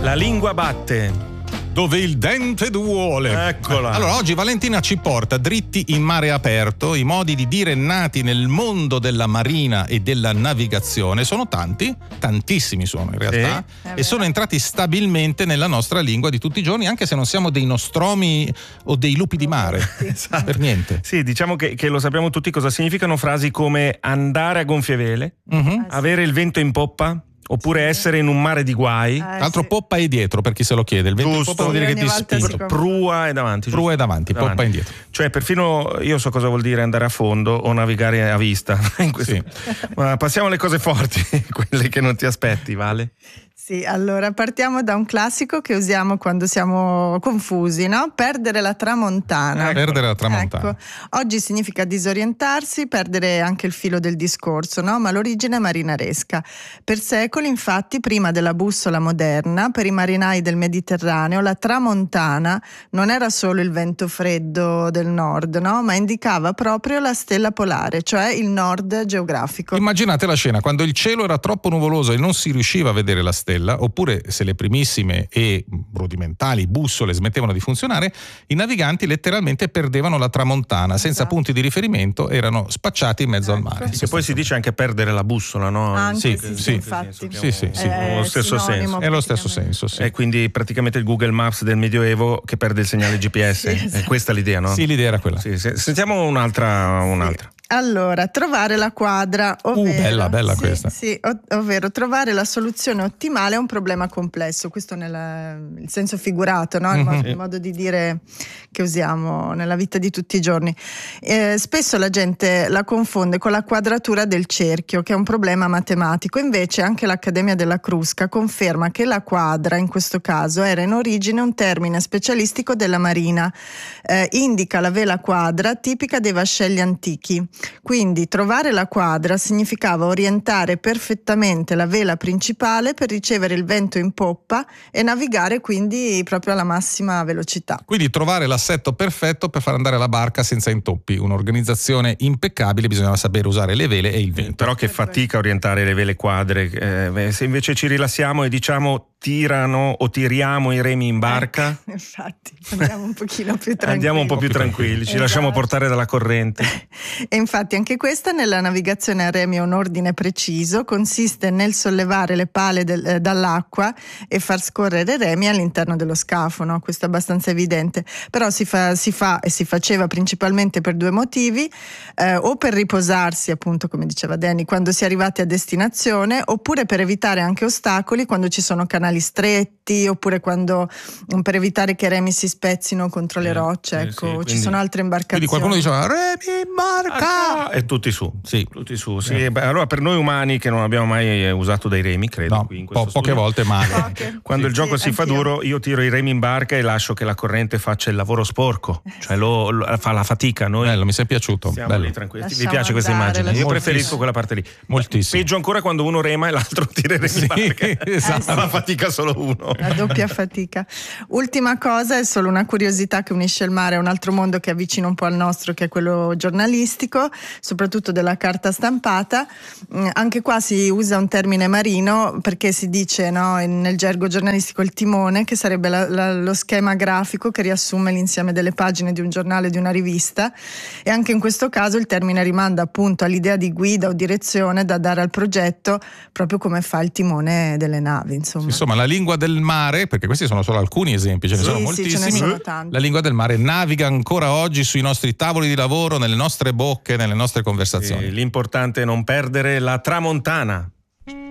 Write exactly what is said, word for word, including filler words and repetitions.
La lingua batte. Dove il dente duole. Eccola. Allora, oggi Valentina ci porta dritti in mare aperto. I modi di dire nati nel mondo della marina e della navigazione sono tanti, tantissimi sono in realtà, sì. e sono entrati stabilmente nella nostra lingua di tutti i giorni, anche se non siamo dei nostromi o dei lupi di mare. Esatto. Per niente. Sì, diciamo che, che lo sappiamo tutti cosa significano frasi come andare a gonfie vele, Mm-hmm. avere il vento in poppa, oppure essere in un mare di guai. Eh, Tra l'altro sì. poppa è dietro, per chi se lo chiede. Il vento in Giusto. poppa vuol dire che Ogni ti volta si spinge. confonde. Prua è davanti. Prua è davanti, Davanti. poppa è indietro. Cioè, perfino io so cosa vuol dire andare a fondo o navigare a vista. In questo. Sì. Ma passiamo alle cose forti, quelle che non ti aspetti, Vale? Sì, allora partiamo da un classico che usiamo quando siamo confusi, no? Perdere la tramontana. Eh, perdere la tramontana. Ecco, oggi significa disorientarsi, perdere anche il filo del discorso, no? Ma l'origine è marinaresca. Per secoli, infatti, prima della bussola moderna, per i marinai del Mediterraneo, la tramontana non era solo il vento freddo del nord, no? Ma indicava proprio la stella polare, cioè il nord geografico. Immaginate la scena, quando il cielo era troppo nuvoloso e non si riusciva a vedere la stella, oppure se le primissime e rudimentali bussole smettevano di funzionare, i naviganti letteralmente perdevano la tramontana, senza Esatto. punti di riferimento, erano spacciati in mezzo al Ecco. mare. Che poi si dice anche perdere la bussola, no? Anche, Sì, sì, sì, sì, infatti. Sì, sì, sì. È Lo stesso sinonimo senso. È lo stesso praticamente. senso, sì. È quindi praticamente il Google Maps del Medioevo che perde il segnale G P S. Sì, esatto. È questa l'idea, no? Sì, l'idea era quella. Sì, sì. Sentiamo un'altra. un'altra. Allora, trovare la quadra, ovvero, Uh, bella, bella sì, questa. sì, ov- ovvero trovare la soluzione ottimale a un problema complesso, questo nel il senso figurato, no? il, Mhm. modo, il modo di dire che usiamo nella vita di tutti i giorni. Eh, spesso la gente la confonde con la quadratura del cerchio, che è un problema matematico, invece anche l'Accademia della Crusca conferma che la quadra, in questo caso, era in origine un termine specialistico della marina, eh, indica la vela quadra tipica dei vascelli antichi. Quindi trovare la quadra significava orientare perfettamente la vela principale per ricevere il vento in poppa e navigare quindi proprio alla massima velocità. Quindi trovare l'assetto perfetto per far andare la barca senza intoppi, un'organizzazione impeccabile, bisognava sapere usare le vele e il vento. Però che fatica a orientare le vele quadre. Eh, se invece ci rilassiamo e diciamo tirano o tiriamo i remi in barca, Ecco, infatti andiamo un pochino più tranquilli. andiamo un po' più tranquilli, ci Esatto. lasciamo portare dalla corrente. E infatti anche questa nella navigazione a remi ha un ordine preciso, consiste nel sollevare le pale del, eh, dall'acqua e far scorrere i remi all'interno dello scafo, no? Questo è abbastanza evidente, però si fa, si fa e si faceva principalmente per due motivi, eh, o per riposarsi, appunto come diceva Danny, quando si è arrivati a destinazione, oppure per evitare anche ostacoli quando ci sono canali stretti, oppure quando per evitare che i remi si spezzino contro le Eh, rocce, sì, ecco, sì, ci quindi- sono altre imbarcazioni. Quindi qualcuno diceva remi in barca! E tutti su, Sì. tutti su. Sì. Beh, allora per noi umani che non abbiamo mai usato dei remi, credo, No, qui in po- questo poche studio, volte male. Poche. quando il Sì, gioco si fa anch'io. duro, io tiro i remi in barca e lascio che la corrente faccia il lavoro sporco, cioè lo, lo- fa la fatica. Noi Bello, mi sei piaciuto. siamo Bello. lì tranquilli. Vi Lasciamo piace questa andare, immagine? Io lasciamo preferisco andare. quella parte lì. Moltissimo. Peggio ancora quando uno rema e l'altro tira i remi in Sì, barca. esatto. La fatica solo uno. La doppia fatica. Ultima cosa, è solo una curiosità che unisce il mare a un altro mondo che avvicina un po' al nostro, che è quello giornalistico, soprattutto della carta stampata. Mm, Anche qua si usa un termine marino perché si dice, no, in- nel gergo giornalistico il timone, che sarebbe la- la- lo schema grafico che riassume l'insieme delle pagine di un giornale, di una rivista, e anche in questo caso il termine rimanda appunto all'idea di guida o direzione da dare al progetto, proprio come fa il timone delle navi, insomma. Insomma, la lingua del mare, perché questi sono solo alcuni esempi, ce ne Sì, sono sì, moltissimi. ce ne sono tanti. La lingua del mare naviga ancora oggi sui nostri tavoli di lavoro, nelle nostre bocche, nelle nostre conversazioni. Sì, l'importante è non perdere la tramontana.